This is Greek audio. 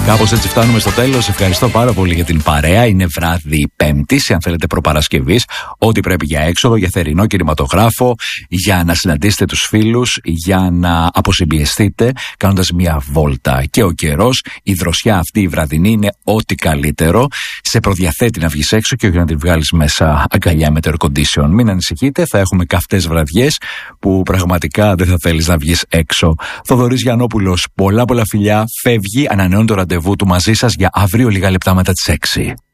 Κάπως έτσι φτάνουμε στο τέλος. Ευχαριστώ πάρα πολύ για την παρέα. Είναι βράδυ Πέμπτης, αν θέλετε προπαρασκευής. Ό,τι πρέπει για έξοδο, για θερινό κινηματογράφο, για να συναντήσετε τους φίλους, για να αποσυμπιεστείτε κάνοντας μια βόλτα. Και ο καιρός, η δροσιά αυτή η βραδινή είναι ό,τι καλύτερο. Σε προδιαθέτει να βγεις έξω και όχι να την βγάλεις μέσα αγκαλιά με το air condition. Μην ανησυχείτε, θα έχουμε καυτές βραδιές που πραγματικά δεν θα θέλεις να βγεις έξω. Θοδωρής Γιαννόπουλος, πολλά φιλιά. Φεύγει, ανανεώνει το ραντεβού του μαζί σας για αύριο λίγα λεπτά μετά τις 6.